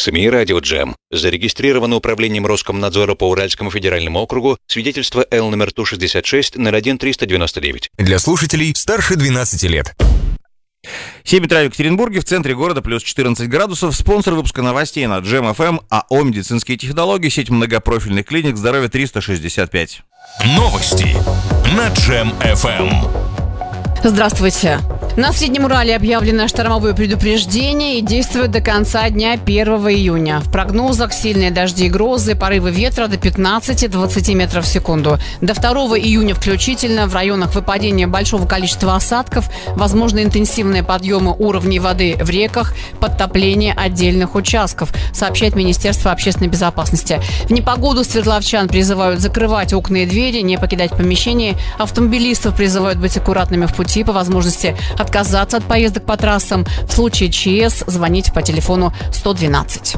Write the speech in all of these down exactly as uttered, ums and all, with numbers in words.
СМИ «Радио Джем». Зарегистрировано управлением Роскомнадзора по Уральскому федеральному округу свидетельство Л номер Ту шестьдесят шесть ноль один триста девяносто девять. Для слушателей старше двенадцати лет. семь утра в Екатеринбурге, в центре города плюс четырнадцать градусов. Спонсор выпуска новостей на Джем эф эм АО «Медицинские технологии», сеть многопрофильных клиник «Здоровье триста шестьдесят пять». Новости на Джем эф эм. Здравствуйте. На Среднем Урале объявлено штормовое предупреждение и действует до конца дня первого июня. В прогнозах сильные дожди и грозы, порывы ветра до пятнадцати-двадцати метров в секунду. До второго июня включительно в районах выпадения большого количества осадков, возможны интенсивные подъемы уровней воды в реках, подтопление отдельных участков, сообщает Министерство общественной безопасности. В непогоду свердловчан призывают закрывать окна и двери, не покидать помещение. Автомобилистов призывают быть аккуратными в пути, по возможности отказаться от поездок по трассам. В случае ЧС звоните по телефону сто двенадцать.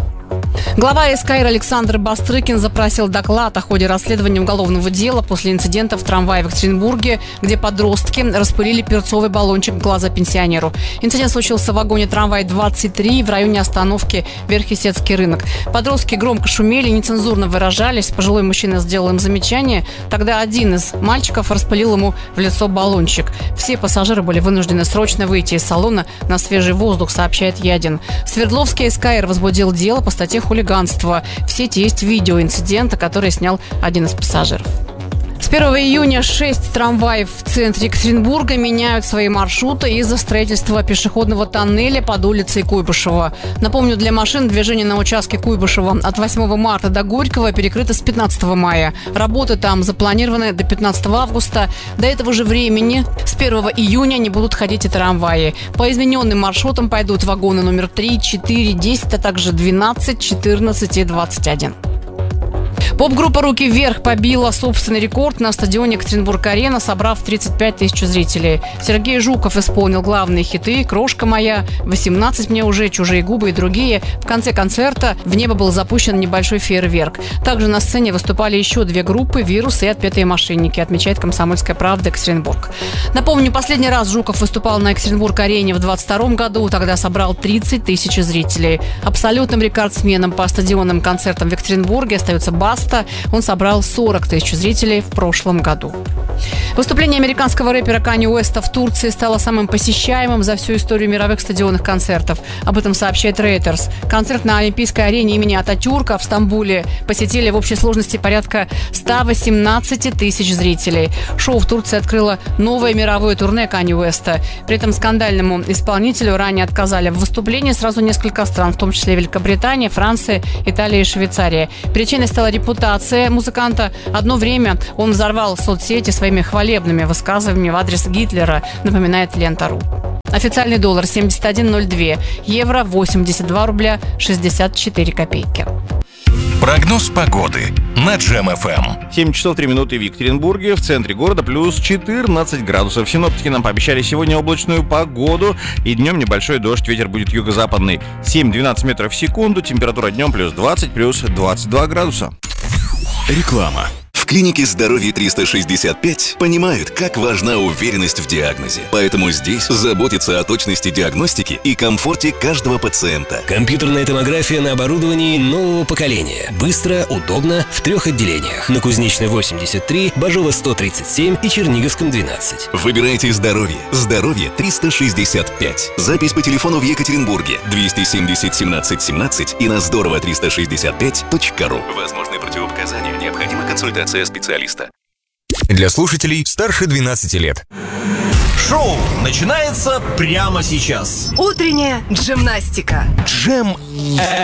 Глава СКР Александр Бастрыкин запросил доклад о ходе расследования уголовного дела после инцидента в трамвае в Екатеринбурге, где подростки распылили перцовый баллончик в глаза пенсионеру. Инцидент случился в вагоне трамвая двадцать три в районе остановки Верхесецкий рынок. Подростки громко шумели, нецензурно выражались. Пожилой мужчина сделал им замечание. Тогда один из мальчиков распылил ему в лицо баллончик. Все пассажиры были вынуждены срочно выйти из салона на свежий воздух, сообщает Ядин. Свердловский СКР возбудил дело по статье хулиганства. В сети есть видео инцидента, который снял один из пассажиров. С первого июня шесть трамваев в центре Екатеринбурга меняют свои маршруты из-за строительства пешеходного тоннеля под улицей Куйбышева. Напомню, для машин движение на участке Куйбышева от восьмого марта до Горького перекрыто с пятнадцатого мая. Работы там запланированы до пятнадцатого августа. До этого же времени, с первого июня, не будут ходить и трамваи. По измененным маршрутам пойдут вагоны номер три, четыре, десять, а также двенадцать, четырнадцать и двадцать один. Поп-группа «Руки вверх» побила собственный рекорд на стадионе Екатеринбург-Арена, собрав тридцать пять тысяч зрителей. Сергей Жуков исполнил главные хиты «Крошка моя», «восемнадцать мне уже», «Чужие губы» и другие. В конце концерта в небо был запущен небольшой фейерверк. Также на сцене выступали еще две группы «Вирус» и «Отпетые мошенники», отмечает «Комсомольская правда» Екатеринбург. Напомню, последний раз Жуков выступал на Екатеринбург-Арене в двадцать втором году, тогда собрал тридцать тысяч зрителей. Абсолютным рекордсменом по стадионным концертам в Екатеринбурге остается Баста. Он собрал сорок тысяч зрителей в прошлом году. Выступление американского рэпера Канье Уэста в Турции стало самым посещаемым за всю историю мировых стадионных концертов. Об этом сообщает Reuters. Концерт на Олимпийской арене имени Ататюрка в Стамбуле посетили в общей сложности порядка ста восемнадцати тысяч зрителей. Шоу в Турции открыло новое мировое турне Канье Уэста. При этом скандальному исполнителю ранее отказали в выступлении сразу несколько стран, в том числе Великобритания, Франция, Италия и Швейцария. Причиной стала репутация музыканта. Одно время он взорвал соцсети своими хвалебными высказываниями в адрес Гитлера, напоминает Лента.ру. Официальный доллар семьдесят один ноль два, евро восемьдесят два рубля шестьдесят четыре копейки. Прогноз погоды на Джем эф эм. семь часов три минуты в Екатеринбурге, в центре города плюс четырнадцать градусов. Синоптики нам пообещали сегодня облачную погоду и днем небольшой дождь, ветер будет юго-западный семь-двенадцать метров в секунду, температура днем плюс двадцать, плюс двадцать два градуса. Реклама. В клинике «Здоровье триста шестьдесят пять» понимают, как важна уверенность в диагнозе. Поэтому здесь заботятся о точности диагностики и комфорте каждого пациента. Компьютерная томография на оборудовании нового поколения. Быстро, удобно, в трех отделениях. На Кузнечной восемьдесят три, Бажова сто тридцать семь и Черниговском двенадцать. Выбирайте «Здоровье». «Здоровье триста шестьдесят пять». Запись по телефону в Екатеринбурге двести семьдесят семнадцать семнадцать и на здорово триста шестьдесят пять точка ру. Возможны противопоказания. Необходима консультация специалиста. Для слушателей старше двенадцати лет. Шоу начинается прямо сейчас. Утренняя гимнастика. Джем